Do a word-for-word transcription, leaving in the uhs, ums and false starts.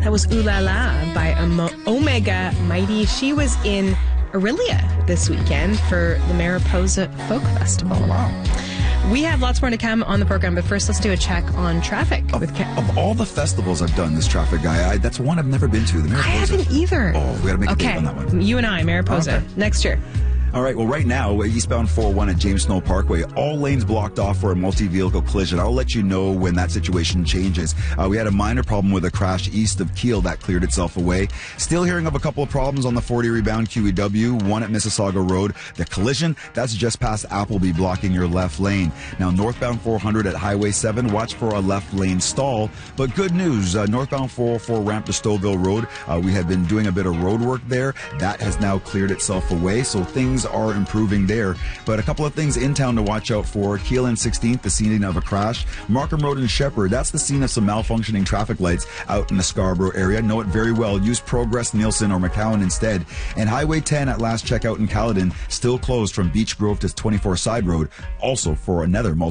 That was Ooh La La by Omega Mighty. She was in Orillia this weekend for the Mariposa Folk Festival. Oh, wow. We have lots more to come on the program, but first let's do a check on traffic. Of, with Ke- of all the festivals I've done, this traffic guy, I, that's one I've never been to. The Mariposa. I haven't either. Oh, we got to make a okay. date on that one. You and I, Mariposa, Okay. next year. All right, well, right now, eastbound four oh one at James Snow Parkway, all lanes blocked off for a multi-vehicle collision. I'll let you know when that situation changes. Uh, we had a minor problem with a crash east of Kiel that cleared itself away. Still hearing of a couple of problems on the forty rebound Q E W, one at Mississauga Road. The collision, that's just past Appleby, blocking your left lane. Now, northbound four hundred at Highway seven, watch for a left lane stall. But good news, uh, northbound four oh four ramp to Stouffville Road, uh, we had been doing a bit of road work there. That has now cleared itself away, so things are improving there. But a couple of things in town to watch out for. Kiel and sixteenth, the scene of a crash. Markham Road and Shepherd, that's the scene of some malfunctioning traffic lights out in the Scarborough area. Know it very well. Use Progress, Nielsen, or McCowan instead. And Highway ten at last checkout in Caledon, still closed from Beach Grove to twenty-four Side Road, also for another multi